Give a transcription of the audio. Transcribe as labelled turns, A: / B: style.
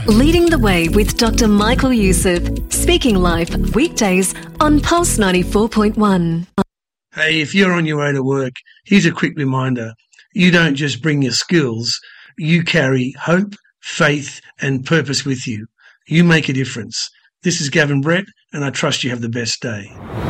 A: Leading the Way with Dr. Michael Youssef. Speaking live weekdays on Pulse 94.1.
B: Hey, if you're on your way to work, here's a quick reminder. You don't just bring your skills, you carry hope, faith and purpose with you. You make a difference. This is Gavin Brett and I trust you have the best day.